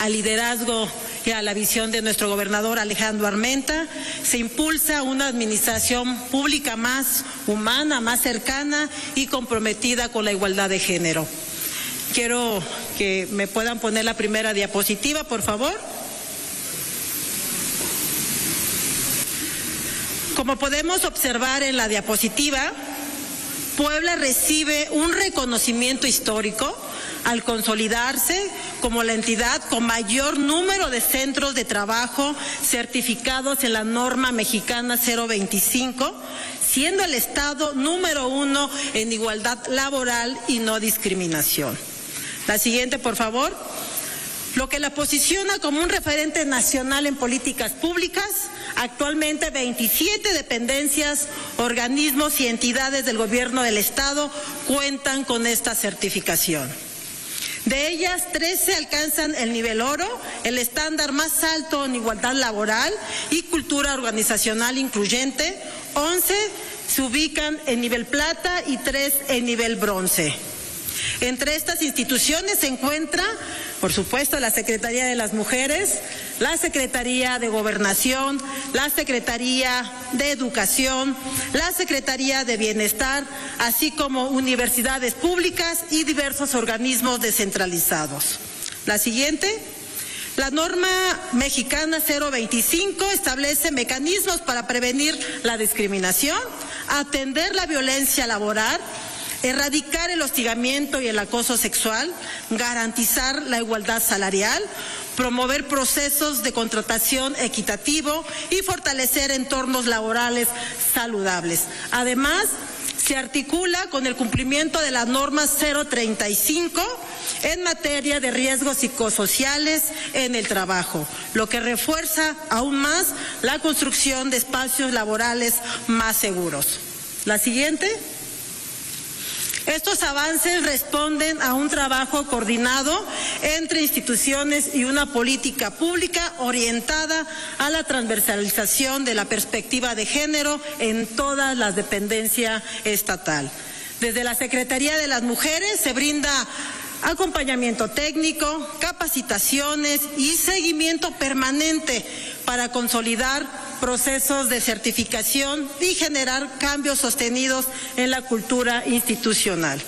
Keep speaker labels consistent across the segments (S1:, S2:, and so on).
S1: al liderazgo y a la visión de nuestro gobernador Alejandro Armenta, se impulsa una administración pública más humana, más cercana y comprometida con la igualdad de género. Quiero que me puedan poner la primera diapositiva, por favor. Como podemos observar en la diapositiva, Puebla recibe un reconocimiento histórico al consolidarse como la entidad con mayor número de centros de trabajo certificados en la norma mexicana 025, siendo el estado número 1 en igualdad laboral y no discriminación. La siguiente, por favor. Lo que la posiciona como un referente nacional en políticas públicas. Actualmente 27 dependencias, organismos y entidades del gobierno del estado cuentan con esta certificación. De ellas, 13 alcanzan el nivel oro, el estándar más alto en igualdad laboral y cultura organizacional incluyente. 11 se ubican en nivel plata y 3 en nivel bronce. Entre estas instituciones se encuentra, por supuesto, la Secretaría de las Mujeres, la Secretaría de Gobernación, la Secretaría de Educación, la Secretaría de Bienestar, así como universidades públicas y diversos organismos descentralizados. La siguiente. La norma mexicana 025 establece mecanismos para prevenir la discriminación, atender la violencia laboral, erradicar el hostigamiento y el acoso sexual, garantizar la igualdad salarial, promover procesos de contratación equitativo y fortalecer entornos laborales saludables. Además, se articula con el cumplimiento de la norma 035 en materia de riesgos psicosociales en el trabajo, lo que refuerza aún más la construcción de espacios laborales más seguros. La siguiente. Estos avances responden a un trabajo coordinado entre instituciones y una política pública orientada a la transversalización de la perspectiva de género en todas las dependencias estatal. Desde la Secretaría de las Mujeres se brinda acompañamiento técnico, capacitaciones y seguimiento permanente para consolidar procesos de certificación y generar cambios sostenidos en la cultura institucional.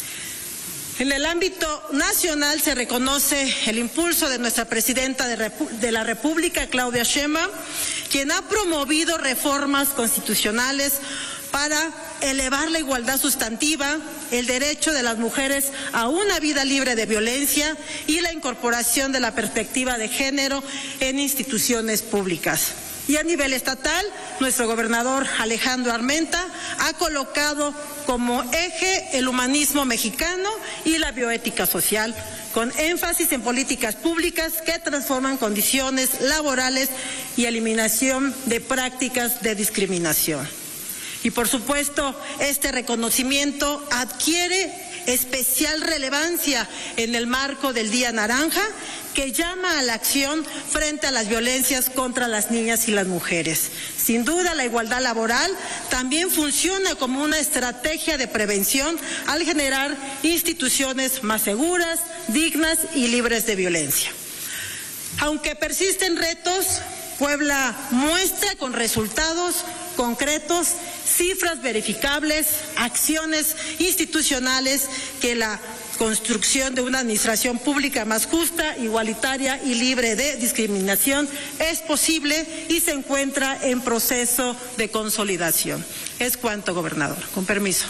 S1: En el ámbito nacional se reconoce el impulso de nuestra presidenta de la República, Claudia Sheinbaum, quien ha promovido reformas constitucionales para elevar la igualdad sustantiva, el derecho de las mujeres a una vida libre de violencia y la incorporación de la perspectiva de género en instituciones públicas. Y a nivel estatal, nuestro gobernador Alejandro Armenta ha colocado como eje el humanismo mexicano y la bioética social, con énfasis en políticas públicas que transforman condiciones laborales y eliminación de prácticas de discriminación. Y por supuesto, este reconocimiento adquiere especial relevancia en el marco del Día Naranja, que llama a la acción frente a las violencias contra las niñas y las mujeres. Sin duda, la igualdad laboral también funciona como una estrategia de prevención al generar instituciones más seguras, dignas y libres de violencia. Aunque persisten retos, Puebla muestra con resultados concretos, cifras verificables, acciones institucionales que la construcción de una administración pública más justa, igualitaria y libre de discriminación es posible y se encuentra en proceso de consolidación. Es cuanto, gobernador. Con permiso.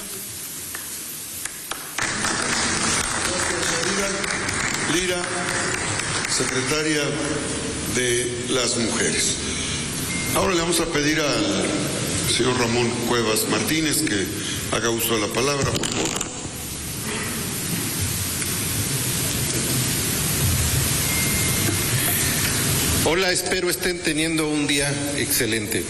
S2: Lira, secretaria de las Mujeres. Ahora le vamos a pedir al señor Ramón Cuevas Martínez que haga uso de la palabra, por favor.
S3: Hola, espero estén teniendo un día excelente.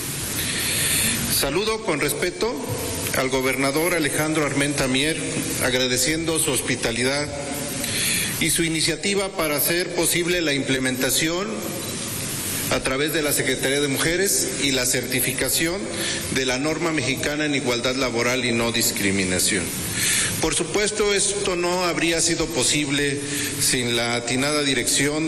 S3: Saludo con respeto al gobernador Alejandro Armenta Mier, agradeciendo su hospitalidad y su iniciativa para hacer posible la implementación a través de la Secretaría de Mujeres y la certificación de la norma mexicana en igualdad laboral y no discriminación. Por supuesto, esto no habría sido posible sin la atinada dirección